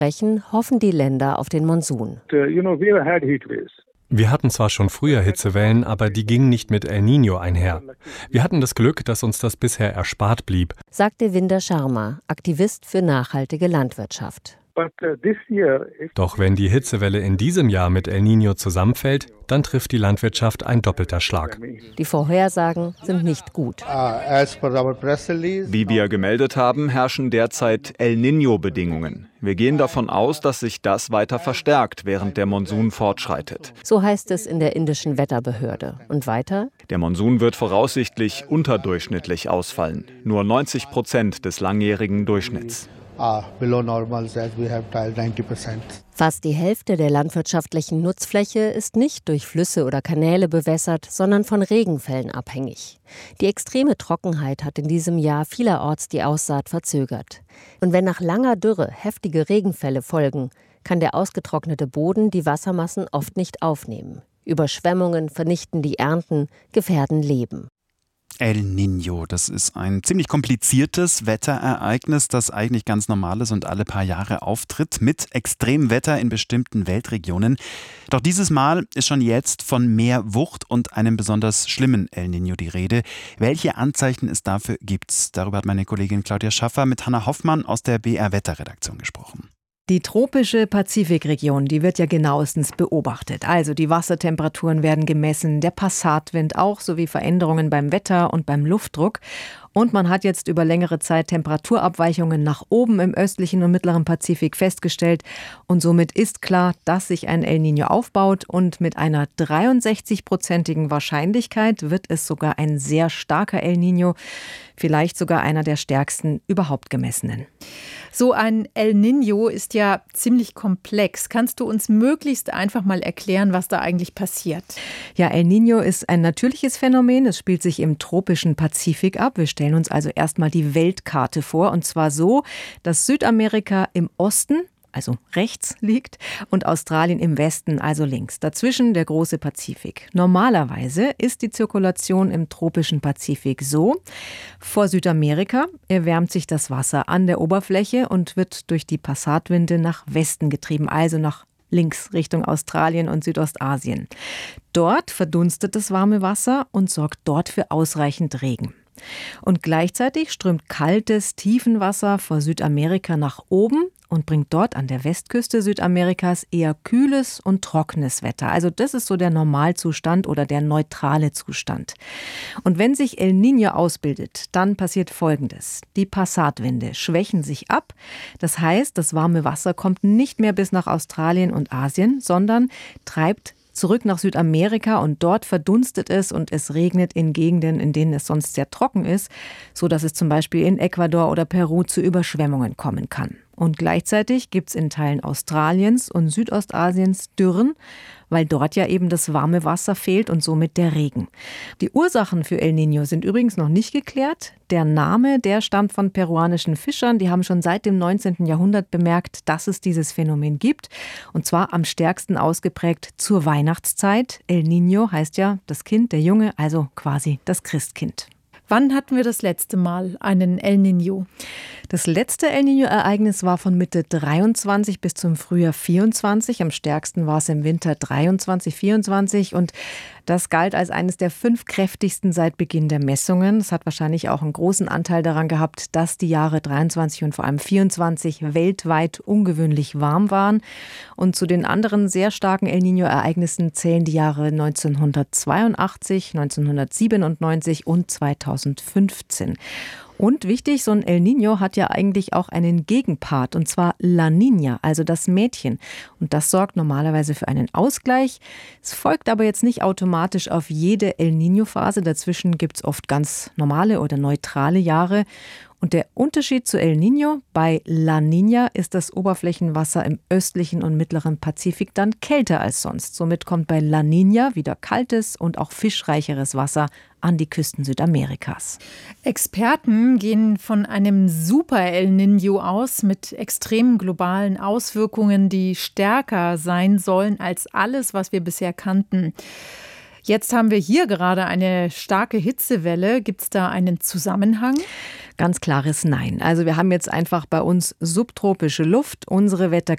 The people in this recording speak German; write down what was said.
sprechen, hoffen die Länder auf den Monsun. Wir hatten zwar schon früher Hitzewellen, aber die gingen nicht mit El Niño einher. Wir hatten das Glück, dass uns das bisher erspart blieb, sagte Vinder Sharma, Aktivist für nachhaltige Landwirtschaft. Doch wenn die Hitzewelle in diesem Jahr mit El Niño zusammenfällt, dann trifft die Landwirtschaft ein doppelter Schlag. Die Vorhersagen sind nicht gut. Wie wir gemeldet haben, herrschen derzeit El Niño-Bedingungen. Wir gehen davon aus, dass sich das weiter verstärkt, während der Monsun fortschreitet. So heißt es in der indischen Wetterbehörde. Und weiter? Der Monsun wird voraussichtlich unterdurchschnittlich ausfallen. Nur 90% des langjährigen Durchschnitts. Fast die Hälfte der landwirtschaftlichen Nutzfläche ist nicht durch Flüsse oder Kanäle bewässert, sondern von Regenfällen abhängig. Die extreme Trockenheit hat in diesem Jahr vielerorts die Aussaat verzögert. Und wenn nach langer Dürre heftige Regenfälle folgen, kann der ausgetrocknete Boden die Wassermassen oft nicht aufnehmen. Überschwemmungen vernichten die Ernten, gefährden Leben. El Niño, das ist ein ziemlich kompliziertes Wetterereignis, das eigentlich ganz normal ist und alle paar Jahre auftritt, mit Extremwetter in bestimmten Weltregionen. Doch dieses Mal ist schon jetzt von mehr Wucht und einem besonders schlimmen El Niño die Rede. Welche Anzeichen es dafür gibt, darüber hat meine Kollegin Claudia Schaffer mit Hanna Hoffmann aus der BR Wetterredaktion gesprochen. Die tropische Pazifikregion, die wird ja genauestens beobachtet. Also die Wassertemperaturen werden gemessen, der Passatwind auch, sowie Veränderungen beim Wetter und beim Luftdruck. Und man hat jetzt über längere Zeit Temperaturabweichungen nach oben im östlichen und mittleren Pazifik festgestellt. Und somit ist klar, dass sich ein El Niño aufbaut. Und mit einer 63-prozentigen Wahrscheinlichkeit wird es sogar ein sehr starker El Niño, vielleicht sogar einer der stärksten überhaupt gemessenen. So ein El Niño ist ja ziemlich komplex. Kannst du uns möglichst einfach mal erklären, was da eigentlich passiert? Ja, El Niño ist ein natürliches Phänomen. Es spielt sich im tropischen Pazifik ab. Wir stellen uns also erstmal die Weltkarte vor. Und zwar so, dass Südamerika im Osten, also rechts liegt, und Australien im Westen, also links. Dazwischen der große Pazifik. Normalerweise ist die Zirkulation im tropischen Pazifik so: Vor Südamerika erwärmt sich das Wasser an der Oberfläche und wird durch die Passatwinde nach Westen getrieben, also nach links Richtung Australien und Südostasien. Dort verdunstet das warme Wasser und sorgt dort für ausreichend Regen. Und gleichzeitig strömt kaltes Tiefenwasser vor Südamerika nach oben und bringt dort an der Westküste Südamerikas eher kühles und trockenes Wetter. Also das ist so der Normalzustand oder der neutrale Zustand. Und wenn sich El Niño ausbildet, dann passiert Folgendes. Die Passatwinde schwächen sich ab. Das heißt, das warme Wasser kommt nicht mehr bis nach Australien und Asien, sondern treibt zurück nach Südamerika und dort verdunstet es und es regnet in Gegenden, in denen es sonst sehr trocken ist, sodass es zum Beispiel in Ecuador oder Peru zu Überschwemmungen kommen kann. Und gleichzeitig gibt es in Teilen Australiens und Südostasiens Dürren, weil dort ja eben das warme Wasser fehlt und somit der Regen. Die Ursachen für El Niño sind übrigens noch nicht geklärt. Der Name, der stammt von peruanischen Fischern. Die haben schon seit dem 19. Jahrhundert bemerkt, dass es dieses Phänomen gibt. Und zwar am stärksten ausgeprägt zur Weihnachtszeit. El Niño heißt ja das Kind, der Junge, also quasi das Christkind. Wann hatten wir das letzte Mal einen El Niño? Das letzte El Niño-Ereignis war von Mitte 23 bis zum Frühjahr 24. Am stärksten war es im Winter 23, 24 und das galt als eines der 5 kräftigsten seit Beginn der Messungen. Es hat wahrscheinlich auch einen großen Anteil daran gehabt, dass die Jahre 23 und vor allem 24 weltweit ungewöhnlich warm waren. Und zu den anderen sehr starken El Niño-Ereignissen zählen die Jahre 1982, 1997 und 2015. Und wichtig, so ein El Niño hat ja eigentlich auch einen Gegenpart, und zwar La Niña, also das Mädchen. Und das sorgt normalerweise für einen Ausgleich. Es folgt aber jetzt nicht automatisch auf jede El Niño-Phase. Dazwischen gibt es oft ganz normale oder neutrale Jahre. Und der Unterschied zu El Niño: Bei La Niña ist das Oberflächenwasser im östlichen und mittleren Pazifik dann kälter als sonst. Somit kommt bei La Niña wieder kaltes und auch fischreicheres Wasser an die Küsten Südamerikas. Experten gehen von einem Super El Niño aus mit extremen globalen Auswirkungen, die stärker sein sollen als alles, was wir bisher kannten. Jetzt haben wir hier gerade eine starke Hitzewelle. Gibt es da einen Zusammenhang? Ganz klares Nein. Also wir haben jetzt einfach bei uns subtropische Luft. Unsere